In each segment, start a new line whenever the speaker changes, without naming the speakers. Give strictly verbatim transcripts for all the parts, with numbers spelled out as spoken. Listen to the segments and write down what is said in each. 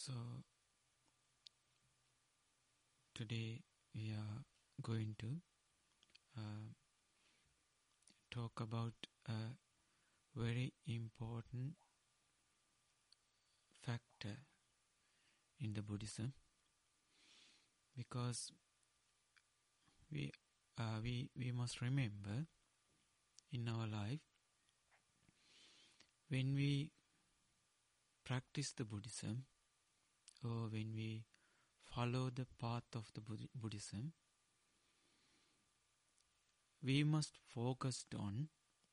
So today we are going to uh, talk about a very important factor in the Buddhism, because we uh, we we must remember in our life, when we practice the Buddhism or when we follow the path of the Bud- Buddhism, we must focus on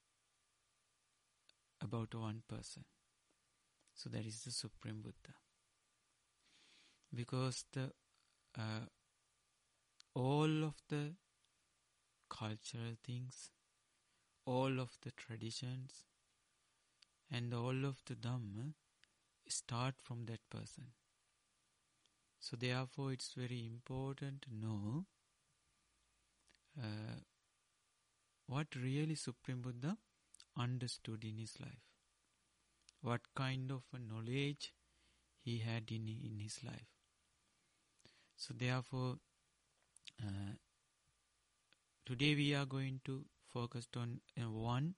about one person. So that is the Supreme Buddha. Because the uh, all of the cultural things, all of the traditions, and all of the Dhamma start from that person. So therefore it's very important to know uh, what really Supreme Buddha understood in his life. What kind of a knowledge he had in, in his life. So therefore, uh, today we are going to focus on uh, one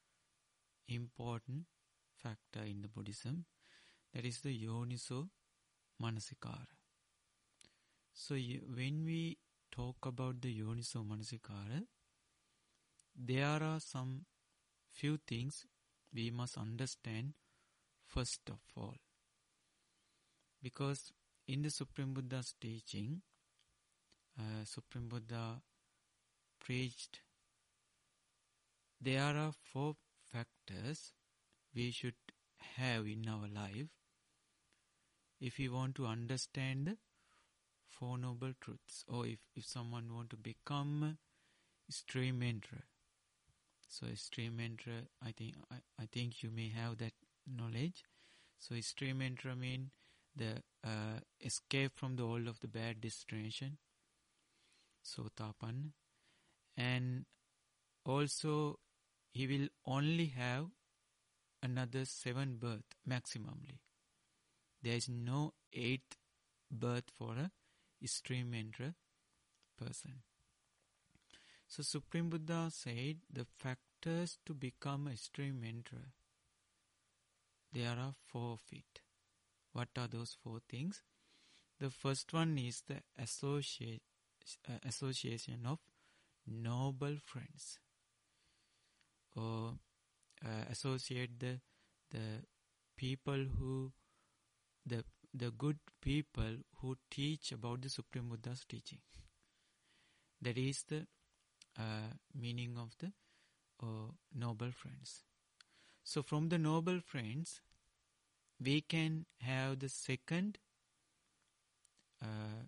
important factor in the Buddhism, that is the Yoniso Manasikara. So you, when we talk about the Yoniso Manasikara, there are some few things we must understand first of all. Because in the Supreme Buddha's teaching, uh, Supreme Buddha preached, there are four factors we should have in our life if we want to understand the Four Noble Truths, or if, if someone want to become a stream enterer. So a stream enterer, I think I, I think you may have that knowledge. So a stream enterer means the uh, escape from the all of the bad destination, Sotapanna, and also he will only have another seven birth maximally. There is no eighth birth for a stream enterer person. So Supreme Buddha said the factors to become a stream enterer, there are four of it. What are those four things? The first one is the associate, uh, association of noble friends, or uh, associate the the people who the the good people who teach about the Supreme Buddha's teaching. That is the uh, meaning of the uh, noble friends. So from the noble friends, we can have the second uh,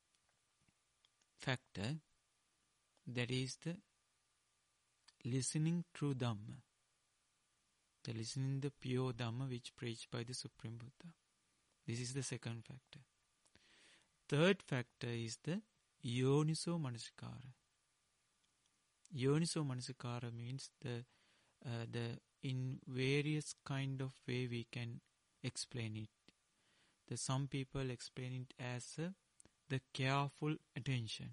factor, that is the listening true Dhamma. The listening the pure Dhamma which preached by the Supreme Buddha. This is the second factor. Third factor is the Yoniso Manasikara. Yoniso Manasikara means the uh, the in various kind of way we can explain it. The some people explain it as uh, the careful attention.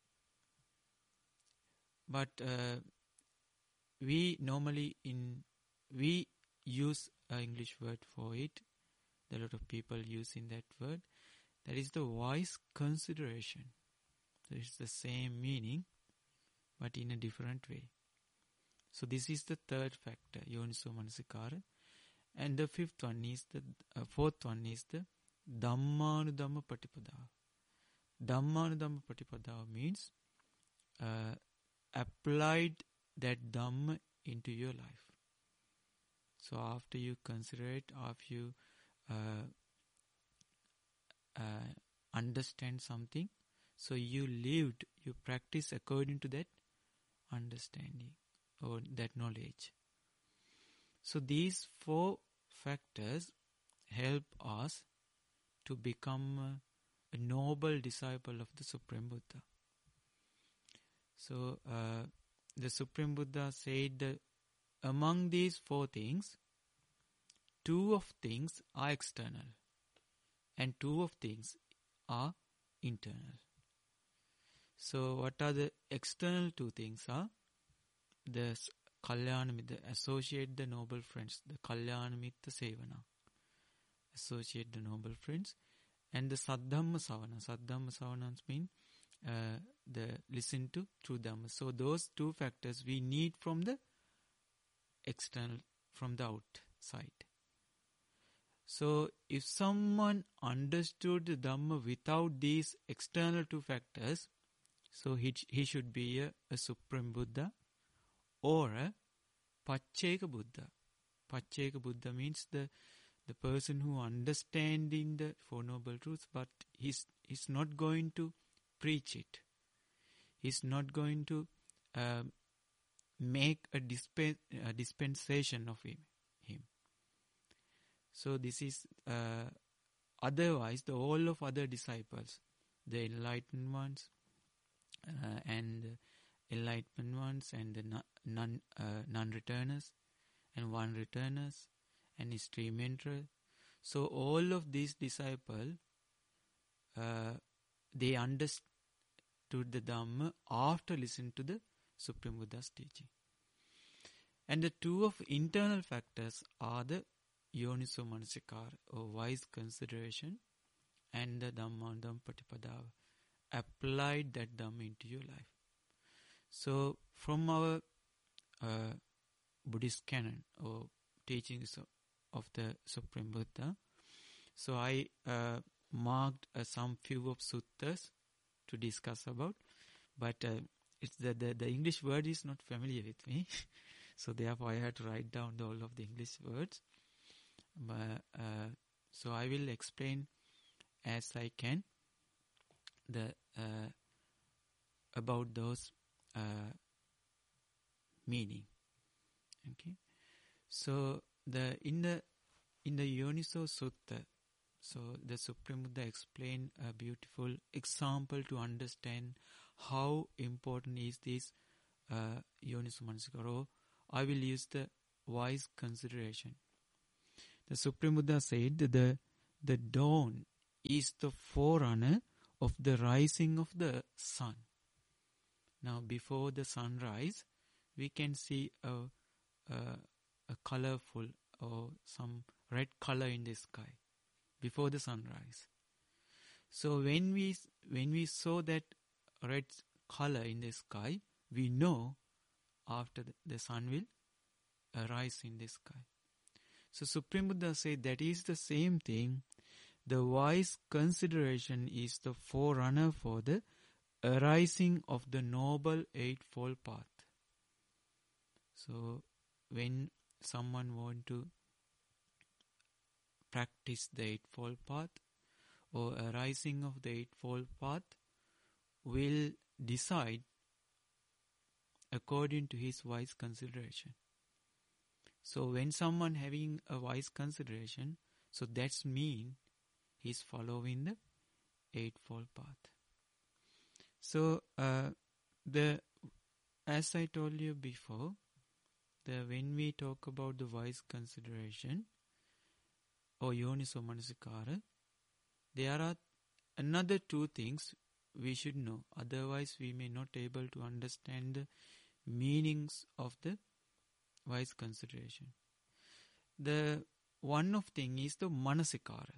But uh, we normally in we use an English word for it. A lot of people using that word. That is the wise consideration. That is the same meaning, but in a different way. So this is the third factor, Yoniso Manasikara. And the fifth one is the, uh, fourth one is the Dhammanudhamma Patipada. Dhammanudhamma Patipada means uh, applied that Dhamma into your life. So after you consider it, after you uh, uh, understand something, so you lived, you practice according to that understanding or that knowledge. So these four factors help us to become a noble disciple of the Supreme Buddha. So uh, the Supreme Buddha said that among these four things, two of things are external and two of things are internal. So what are the external two things are? The Kalyanamitta, associate the noble friends, the Kalyanamitta Sevana, associate the noble friends, and the Saddhamma Savana. Saddhamma Savana means uh, the listen to true Dhamma. So those two factors we need from the external, from the outside. So if someone understood the Dhamma without these external two factors, so he, he should be a, a Supreme Buddha or a Pacceka Buddha. Pacceka Buddha means the, the person who understanding the Four Noble Truths, but he's, he's not going to preach it. He's not going to uh, make a, dispen- a dispensation of him. him. So this is, uh, otherwise the all of other disciples, the enlightened ones, uh, and the enlightened ones, and the non, uh, non-returners, and one-returners, and stream enterer. So all of these disciples, uh, they understood the Dhamma after listening to the Supreme Buddha's teaching. And the two of internal factors are the Yoniso Manasikara, or wise consideration, and the Dhammādhamma Patipadāva. Applied that Dhamma into your life. So from our uh, Buddhist canon or teachings of the Supreme Buddha, so I uh, marked uh, some few of suttas to discuss about, but uh, it's the, the the English word is not familiar with me, so therefore I had to write down the, all of the English words. But, uh, so I will explain as I can the uh, about those uh, meaning. Okay, so the in the in the Yoniso Sutta, so the Supreme Buddha explained a beautiful example to understand how important is this uh, Yoniso Manasikara. I will use the wise consideration. The Supreme Buddha said that the the dawn is the forerunner of the rising of the sun. Now, before the sunrise, we can see a, a, a colorful or some red color in the sky before the sunrise. So when we when we saw that red color in the sky, we know after the, the sun will arise in the sky. So Supreme Buddha said that is the same thing. The wise consideration is the forerunner for the arising of the Noble Eightfold Path. So when someone want to practice the Eightfold Path or arising of the Eightfold Path, will decide according to his wise consideration. So when someone having a wise consideration, so that's mean he's following the Eightfold Path. So uh, the as I told you before, the when we talk about the wise consideration or Yoniso Manasikara, there are another two things we should know. Otherwise, we may not able to understand the meanings of the wise consideration. The one of thing is the Manasikara,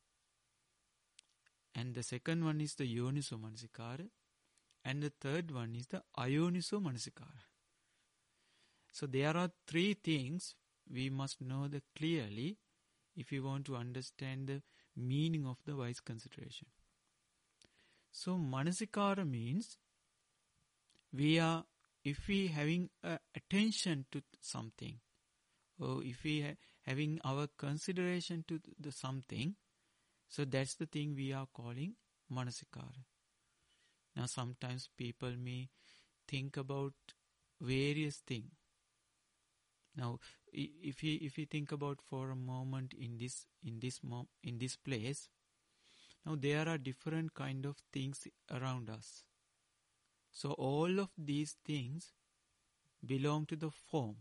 and the second one is the Yoniso Manasikara, and the third one is the Ayoniso Manasikara. So there are three things we must know the clearly if we want to understand the meaning of the wise consideration. So Manasikara means we are, if we having uh, attention to something, or if we ha- having our consideration to the something, so that's the thing we are calling Manasikara. Now sometimes people may think about various things. Now, if you if you think about for a moment in this in this mo- in this place, now there are different kind of things around us. So all of these things belong to the form.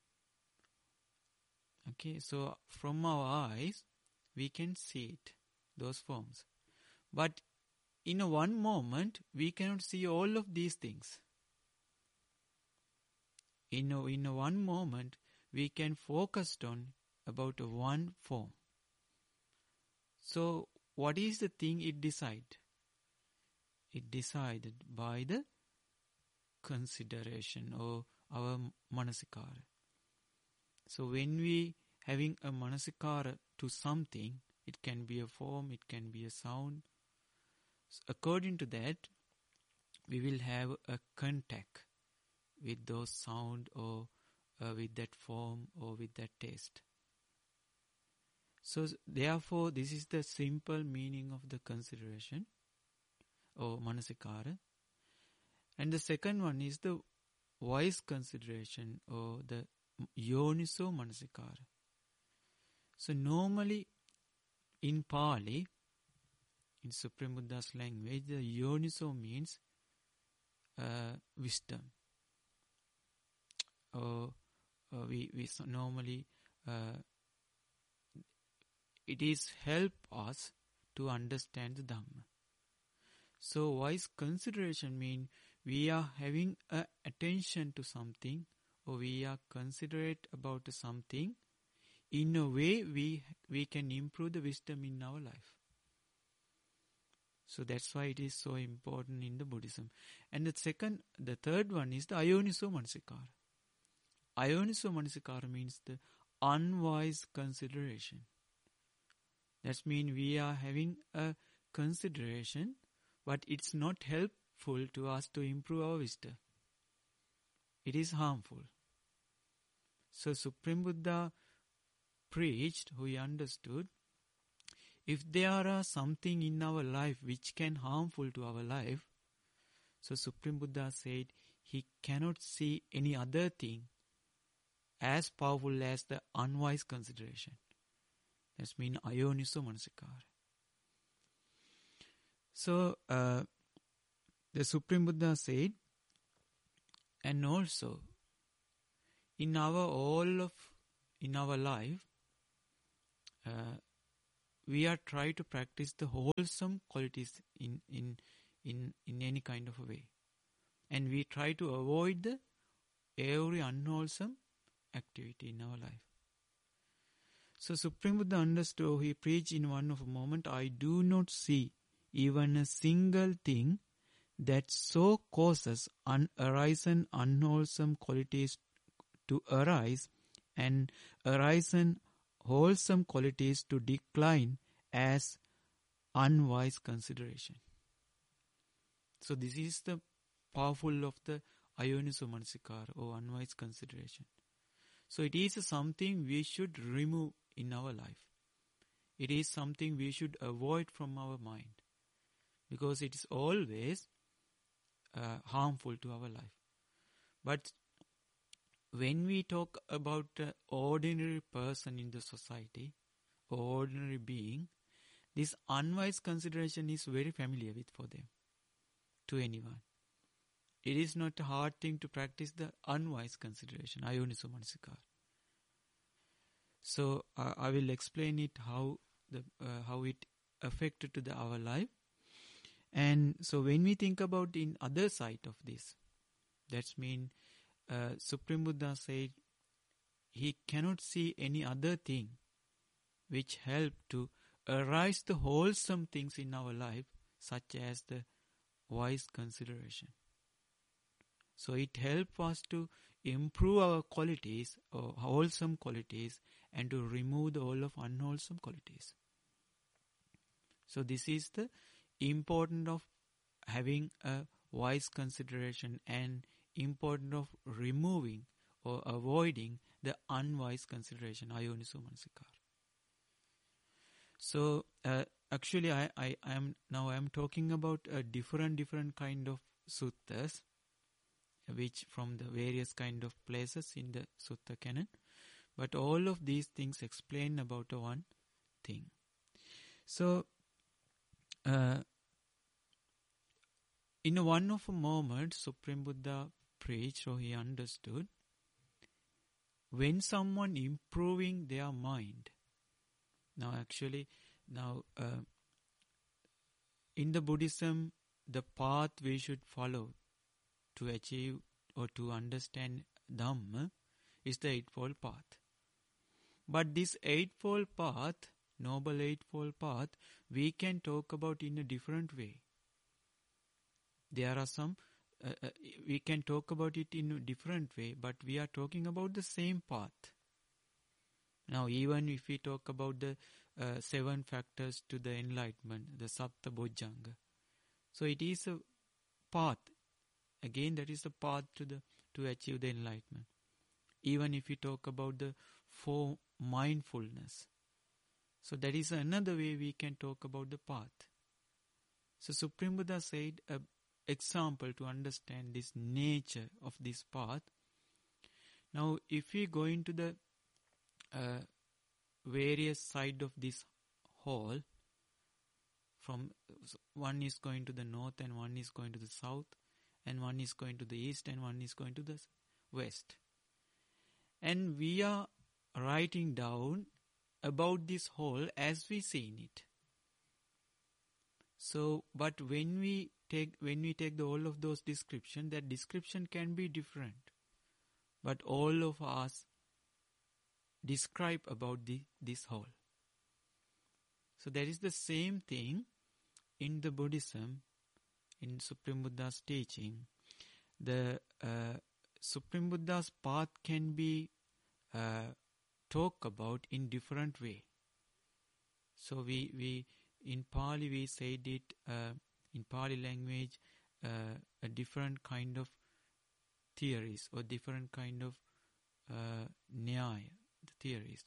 Okay, so from our eyes we can see it. those forms. But in a one moment, we cannot see all of these things. In a, in a one moment, we can focus on about a one form. So, what is the thing it decide? It decided by the consideration or our manasikara. So, when we having a manasikara to something, it can be a form, it can be a sound. So according to that, we will have a contact with those sound or uh, with that form or with that taste. So therefore, this is the simple meaning of the consideration or manasikara. And the second one is the wise consideration or the yoniso manasikara. So normally in Pali, in Supreme Buddha's language, the yoniso means uh, wisdom. Or uh, we, we so normally, uh, it is help us to understand the Dhamma. So wise consideration means we are having a attention to something, or we are considerate about something. In a way, we we can improve the wisdom in our life. So that's why it is so important in the Buddhism. And the second, the third one is the ayoniso manasikara. Ayoniso manasikara means the unwise consideration. That means we are having a consideration, but it's not helpful to us to improve our wisdom. It is harmful. So Supreme Buddha preached, who he understood, if there are something in our life which can harmful to our life, so Supreme Buddha said he cannot see any other thing as powerful as the unwise consideration. That means ayoniso manasikara. So uh, the Supreme Buddha said, and also in our all of in our life, uh, we are trying to practice the wholesome qualities in, in in in any kind of a way, and we try to avoid the every unwholesome activity in our life. So Supreme Buddha understood, he preached in one of a moment, I do not see even a single thing that so causes unarisen unwholesome qualities to arise and arisen wholesome qualities to decline as unwise consideration. So this is the powerful of the ayoniso manasikara or unwise consideration. So it is something we should remove in our life. It is something we should avoid from our mind, because it is always uh, harmful to our life. But when we talk about an ordinary person in the society, or ordinary being, this unwise consideration is very familiar with for them, to anyone. It is not a hard thing to practice the unwise consideration, ayoniso manasikara. So uh, I will explain it how the uh, how it affected to the our life. And so when we think about in other side of this, that's mean uh, Supreme Buddha said he cannot see any other thing which help to arise the wholesome things in our life, such as the wise consideration. So it helps us to improve our qualities or wholesome qualities and to remove the all of unwholesome qualities. So this is the importance of having a wise consideration and importance of removing or avoiding the unwise consideration, ayoniso manasikara. So uh, actually I, I am now I am talking about a different different kind of suttas, which from the various kind of places in the sutta canon. But all of these things explain about a one thing. So, uh, in a one of a moment, Supreme Buddha preached, or he understood, when someone improving their mind, now actually, now uh, in the Buddhism, the path we should follow to achieve or to understand Dhamma is the Eightfold Path. But this Eightfold Path, Noble Eightfold Path, we can talk about in a different way. There are some, uh, uh, we can talk about it in a different way, but we are talking about the same path. Now, even if we talk about the uh, seven factors to the enlightenment, the Sapta Bojjhanga, so it is a path. Again, that is the path to the to achieve the enlightenment. Even if we talk about the four mindfulness, so that is another way we can talk about the path. So Supreme Buddha said an example to understand this nature of this path. Now, if we go into the uh, various side of this hall, from one is going to the north and one is going to the south, and one is going to the east and one is going to the west. And we are writing down about this hall as we seen it. So, but when we take when we take the all of those description, that description can be different. But all of us describe about the this hall. So that is the same thing in the Buddhism, in Supreme Buddha's teaching. The uh, Supreme Buddha's path can be uh, talked about in different way. So we we in Pali we said it uh, in Pali language uh, a different kind of theories or different kind of uh, nyaya, the theories.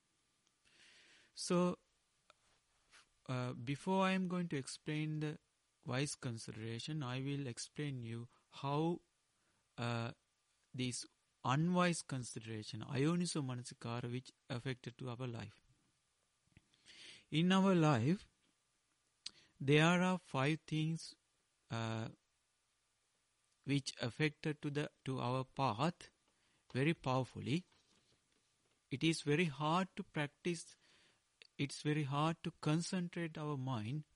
So uh, before I am going to explain the wise consideration, I will explain you how uh, this unwise consideration, ayoniso manasikara, which affected to our life. In our life, there are five things uh, which affected to the to our path very powerfully. It is very hard to practice. It's very hard to concentrate our mind